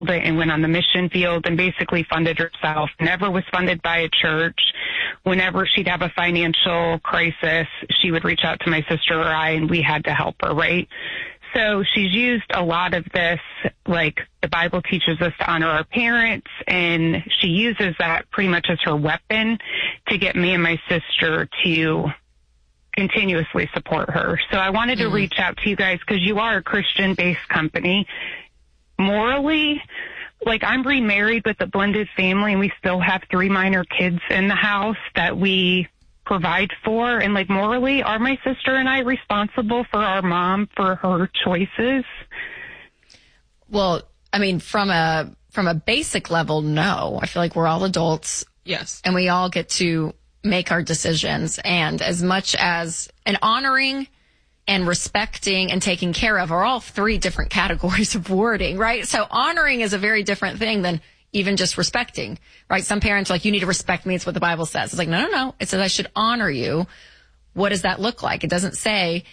and went on the mission field and basically funded herself. Never was funded by a church. Whenever she'd have a financial crisis, she would reach out to my sister or I, and we had to help her, right? So she's used a lot of this, like the Bible teaches us to honor our parents, and she uses that pretty much as her weapon to get me and my sister to continuously support her. So I wanted to reach out to you guys because you are a Christian-based company. Morally, like I'm remarried with a blended family, and we still have 3 minor kids in the house that we provide for. And like morally, are my sister and I responsible for our mom for her choices? Well, I mean, from a basic level, no. I feel like we're all adults. Yes. And we all get to make our decisions. And as much as an honoring and respecting and taking care of are all 3 different categories of wording, right? So honoring is a very different thing than even just respecting, right? Some parents are like, you need to respect me. It's what the Bible says. It's like, no. It says I should honor you. What does that look like? It doesn't say,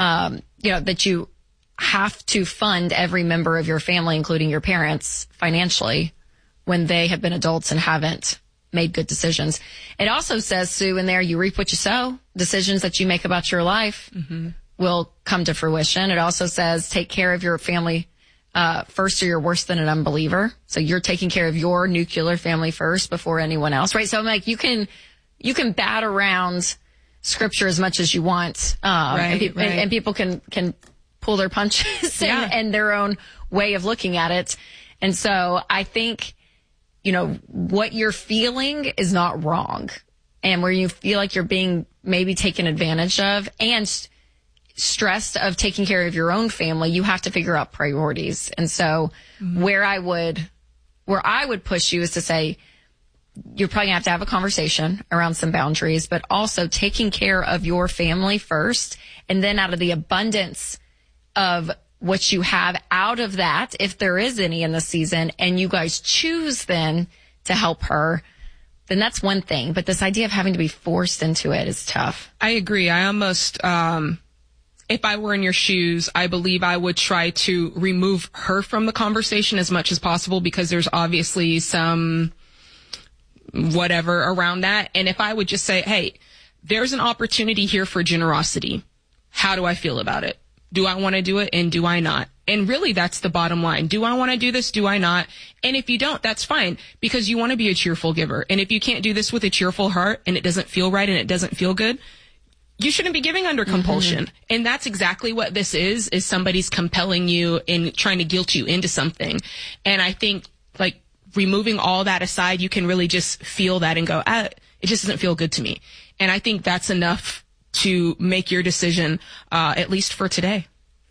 that you have to fund every member of your family, including your parents, financially when they have been adults and haven't made good decisions. It also says, Sue, in there, you reap what you sow. Decisions that you make about your life will come to fruition. It also says take care of your family first, or you're worse than an unbeliever. So you're taking care of your nuclear family first before anyone else, right? So I'm like, you can bat around scripture as much as you want, and people can pull their punches and their own way of looking at it. And so I think, what you're feeling is not wrong. And where you feel like you're being maybe taken advantage of and stressed of taking care of your own family, you have to figure out priorities. And so where I would push you is to say, you're probably gonna have to have a conversation around some boundaries, but also taking care of your family first. And then out of the abundance of what you have out of that, if there is any in the season, and you guys choose then to help her, then that's one thing. But this idea of having to be forced into it is tough. I agree. I almost, if I were in your shoes, I believe I would try to remove her from the conversation as much as possible, because there's obviously some whatever around that. And if I would just say, hey, there's an opportunity here for generosity. How do I feel about it? Do I want to do it, and do I not? And really, that's the bottom line. Do I want to do this? Do I not? And if you don't, that's fine, because you want to be a cheerful giver. And if you can't do this with a cheerful heart and it doesn't feel right and it doesn't feel good, you shouldn't be giving under compulsion. And that's exactly what this is somebody's compelling you and trying to guilt you into something. And I think, like, removing all that aside, you can really just feel that and go, it just doesn't feel good to me. And I think that's enough to make your decision, at least for today.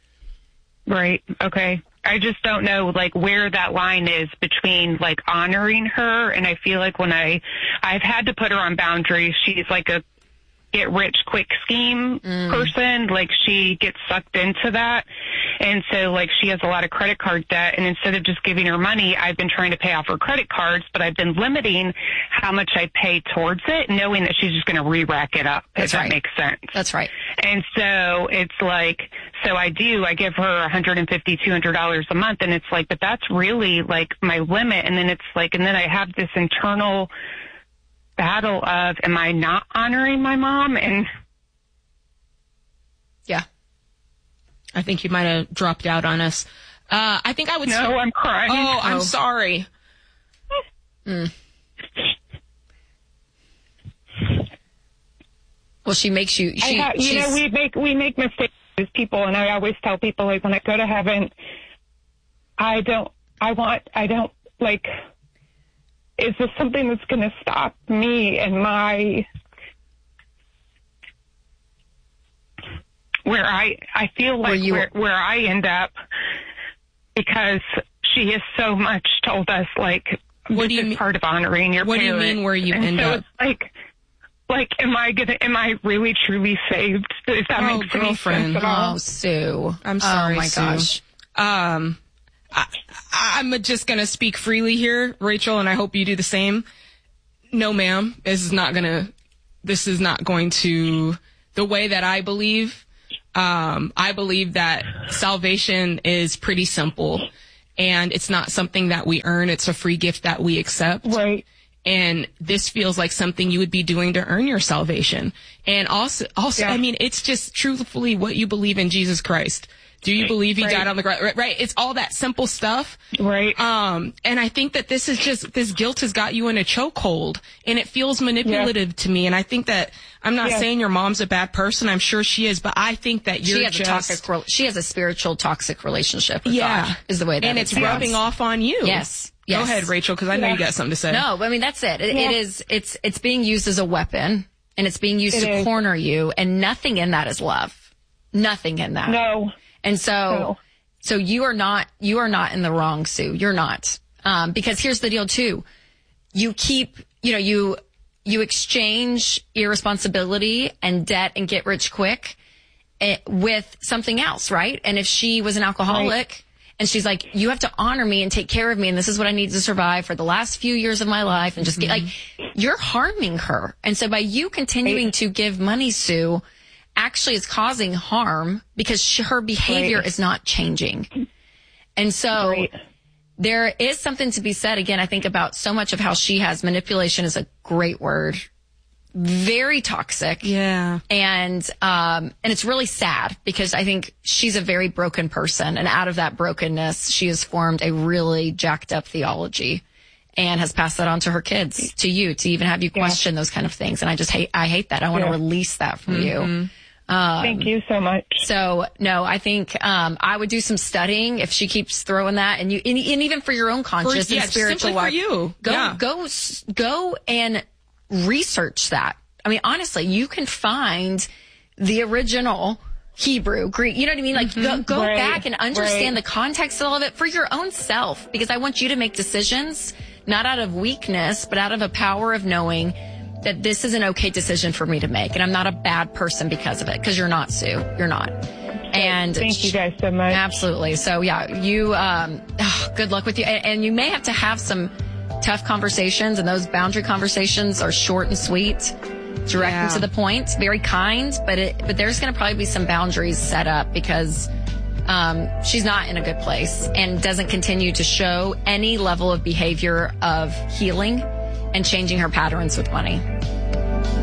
Right. Okay. I just don't know, like, where that line is between, like, honoring her. And I feel like when I've had to put her on boundaries, she's like a get rich quick scheme person. Like, she gets sucked into that. And so, like, she has a lot of credit card debt, and instead of just giving her money, I've been trying to pay off her credit cards, but I've been limiting how much I pay towards it, knowing that she's just going to re-rack it up. That's if right. That makes sense. That's right. And so it's like, I give her $150, $200 a month, and it's like, but that's really like my limit. And then it's like, and then I have this internal battle of, am I not honoring my mom? And yeah, I think you might have dropped out on us. I think I would. No, I'm crying. Oh, I'm sorry. Well, she makes you. We make mistakes as people, and I always tell people, like, when I go to heaven, is this something that's going to stop me and my, where I feel like where I end up, because she has so much told us, like, what do you mean, part of honoring your parents. What do you mean where you end up? It's like, am I really truly saved? If that makes any sense at all? Oh, Sue. I'm sorry, oh my Sue. Gosh. I'm just going to speak freely here, Rachel, and I hope you do the same. No, ma'am. This is not going to, the way that I believe that salvation is pretty simple. and it's not something that we earn. It's a free gift that we accept. Right. And this feels like something you would be doing to earn your salvation. And also, Yeah. I mean, it's just truthfully what you believe in Jesus Christ. Do you believe he died on the cross? Right. It's all that simple stuff. Right. And I think that this guilt has got you in a chokehold, and it feels manipulative to me. And I think that I'm not saying your mom's a bad person. I'm sure she is, but I think that you're she has a spiritual toxic relationship with God, is the way that and it's rubbing off on you. Yes. Go ahead, Rachel, because I know you got something to say. No, I mean, that's it. It's being used as a weapon, and it's being used to corner you, and nothing in that is love. Nothing in that. No. And so you are not in the wrong, Sue. You're not. Because here's the deal too. You keep, you exchange irresponsibility and debt and get rich quick with something else, right? And if she was an alcoholic and she's like, you have to honor me and take care of me, and this is what I need to survive for the last few years of my life, and just get you're harming her. And so by you continuing to give money, Sue, actually is causing harm because her behavior is not changing. And so there is something to be said, again, I think, about so much of how she has manipulation is a great word. Very toxic. Yeah. And it's really sad because I think she's a very broken person. And out of that brokenness, she has formed a really jacked up theology and has passed that on to her kids, to you, to even have you question those kind of things. And I hate that. I want to release that from you. Thank you so much. So no, I think, I would do some studying if she keeps throwing that, and even for your own conscious and spiritual life. For you. Go and research that. I mean, honestly, you can find the original Hebrew, Greek, you know what I mean? Like go back and understand the context of all of it for your own self, because I want you to make decisions, not out of weakness, but out of a power of knowing that this is an okay decision for me to make. And I'm not a bad person because of it. Because you're not, Sue. You're not. And thank you guys so much. Absolutely. So yeah, you, good luck with you. And you may have to have some tough conversations, and those boundary conversations are short and sweet, direct and to the point, very kind, but there's going to probably be some boundaries set up because, she's not in a good place and doesn't continue to show any level of behavior of healing and changing her patterns with money.